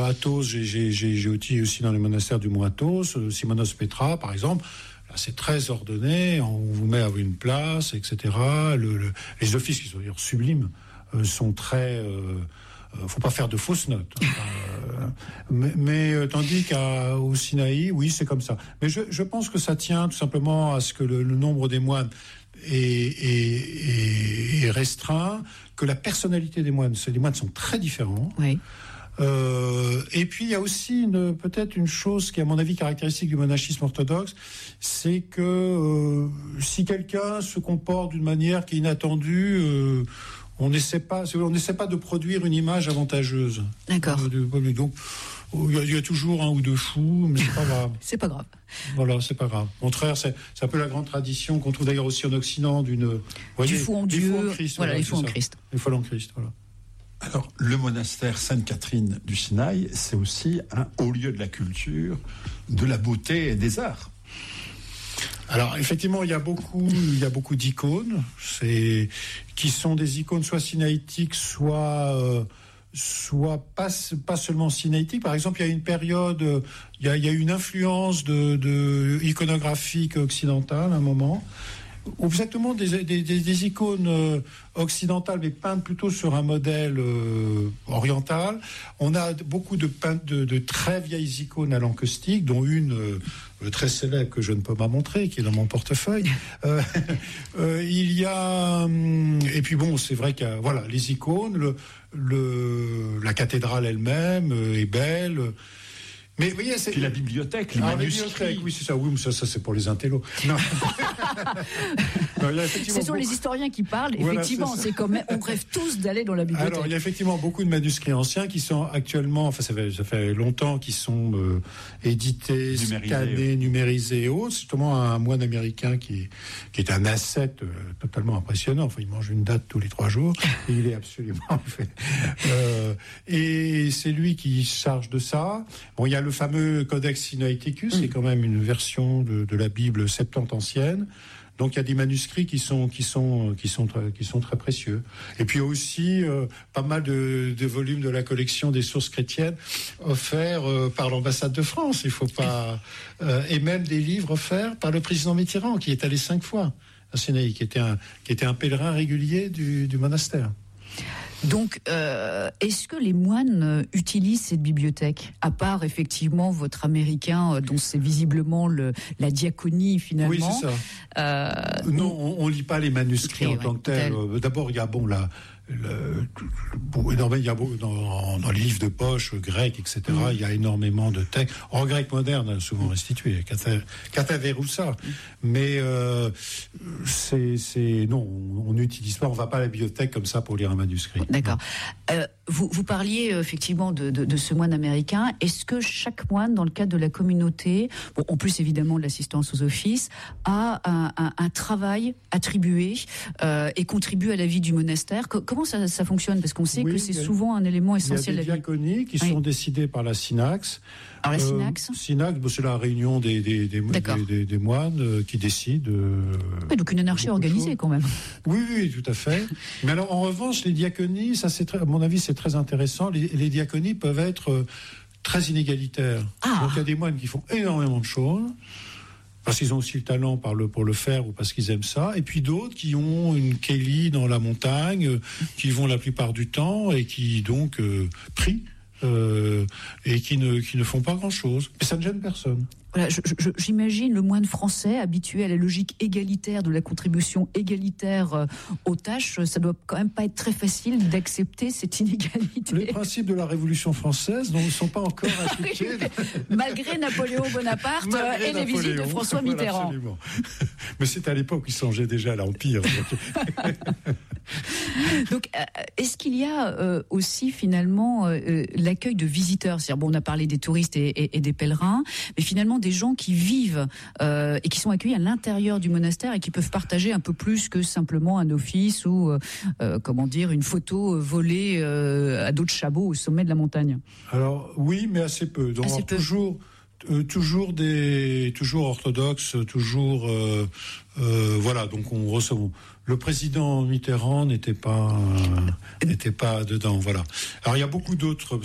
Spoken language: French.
Athos, j'ai aussi dans les monastères du Mont Athos, Simonos Petra, par exemple. Là, c'est très ordonné, on vous met à une place, etc. Les offices, qui sont d'ailleurs sublimes, sont très... faut pas faire de fausses notes. Mais tandis qu'au Sinaï, oui, c'est comme ça. Mais je pense que ça tient tout simplement à ce que le nombre des moines est restreint, que la personnalité des moines, les moines sont très différents. Oui. Et puis il y a aussi peut-être une chose qui est à mon avis caractéristique du monachisme orthodoxe, c'est que si quelqu'un se comporte d'une manière qui est inattendue, on n'essaie pas de produire une image avantageuse. D'accord. Donc il y a toujours un ou deux fous, mais c'est pas grave. C'est pas grave. Voilà, c'est pas grave. Au contraire, c'est un peu la grande tradition qu'on trouve d'ailleurs aussi en Occident du fou en Dieu. Voilà, les fous en Christ. Les fous en Christ, voilà. Alors, le monastère Sainte-Catherine du Sinaï, c'est aussi un haut lieu de la culture, de la beauté et des arts. Alors, effectivement, il y a beaucoup d'icônes, qui sont des icônes soit sinaïtiques, soit pas seulement sinaïtiques. Par exemple, il y a une période, il y a une influence de iconographique occidentale à un moment. Exactement des icônes occidentales, mais peintes plutôt sur un modèle oriental. On a beaucoup de très vieilles icônes à l'encaustique, dont une très célèbre que je ne peux pas montrer, qui est dans mon portefeuille. Il y a et puis bon, c'est vrai qu'il y a les icônes, la cathédrale elle-même est belle. Mais vous voyez, c'est... Puis la bibliothèque, les manuscrits. Oui, c'est ça. Oui, mais ça c'est pour les intellos. Non. Non, ce sont les historiens qui parlent. Effectivement, c'est comme même, on rêve tous d'aller dans la bibliothèque. Alors, il y a effectivement beaucoup de manuscrits anciens qui sont actuellement, ça fait longtemps, qui sont édités, scannés, numérisés et autres. C'est justement un moine américain qui est un ascète totalement impressionnant. Enfin, il mange une date tous les 3 jours. Et il est absolument... et c'est lui qui se charge de ça. Bon, il y a le fameux Codex Sinaiticus, qui est quand même une version de la Bible septante ancienne. Donc il y a des manuscrits qui sont très précieux. Et puis aussi pas mal de volumes de la collection des sources chrétiennes offerts par l'ambassade de France. Il faut pas et même des livres offerts par le président Mitterrand, qui est allé 5 fois à Sinaï, qui était un pèlerin régulier du monastère. Donc, est-ce que les moines utilisent cette bibliothèque, à part effectivement votre américain, dont c'est visiblement la diaconie finalement? Oui, c'est ça. Non, on lit pas les manuscrits en tant que tels. D'abord, il y a dans les livres de poche grecs, etc. Il y a énormément de textes en grec moderne, souvent restitués, Kataveroussa. Mais non, on n'utilise pas, on va pas à la bibliothèque comme ça pour lire un manuscrit. D'accord. Vous parliez effectivement de ce moine américain. Est-ce que chaque moine, dans le cadre de la communauté, en plus évidemment de l'assistance aux offices, a un travail attribué et contribue à la vie du monastère? Comment ça fonctionne? Parce qu'on sait que c'est souvent un élément essentiel de la vie. Il y a des diaconies qui sont décidées par la Synax. Alors la Synax, c'est la réunion des moines qui décident. Donc une anarchie organisée quand même. Oui, tout à fait. Mais alors en revanche, les diaconies, ça à mon avis c'est très intéressant. Les diaconies peuvent être très inégalitaires. Donc il y a des moines qui font énormément de choses, parce qu'ils ont aussi le talent pour le faire ou parce qu'ils aiment ça, et puis d'autres qui ont une kéli dans la montagne, qui vont la plupart du temps et qui donc prient et qui ne font pas grand-chose. Mais ça ne gêne personne. Voilà, j'imagine le moine français habitué à la logique égalitaire de la contribution égalitaire aux tâches, ça doit quand même pas être très facile d'accepter cette inégalité. Les principes de la Révolution française ne sont pas encore appliqués. Malgré Napoléon Bonaparte et les visites de François Mitterrand. Absolument. Mais c'est à l'époque où il songeait déjà à l'Empire. Donc, est-ce qu'il y a aussi finalement l'accueil de visiteurs? C'est-à-dire, on a parlé des touristes et des pèlerins, mais finalement des gens qui vivent et qui sont accueillis à l'intérieur du monastère et qui peuvent partager un peu plus que simplement un office ou une photo volée à dos de chabot au sommet de la montagne. Alors oui, mais assez peu. Donc assez peu. Toujours orthodoxe, toujours donc on reçoit. Le président Mitterrand n'était pas dedans, voilà. Alors il y a beaucoup d'autres